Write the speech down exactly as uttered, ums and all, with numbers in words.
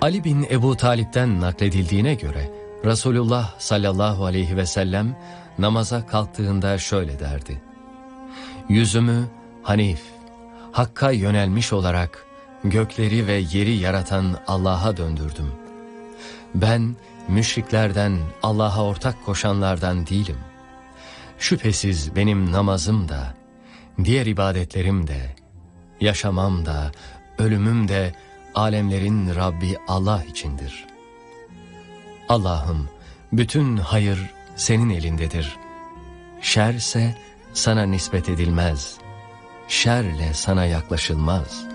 Ali bin Ebu Talip'ten nakledildiğine göre Resulullah sallallahu aleyhi ve sellem namaza kalktığında şöyle derdi: Yüzümü Hanif, Hakk'a yönelmiş olarak gökleri ve yeri yaratan Allah'a döndürdüm. Ben müşriklerden, Allah'a ortak koşanlardan değilim. Şüphesiz benim namazım da, diğer ibadetlerim de, yaşamam da, ölümüm de alemlerin Rabbi Allah içindir. Allah'ım, bütün hayır senin elindedir. Şerse sana nispet edilmez. Şerle sana yaklaşılmaz.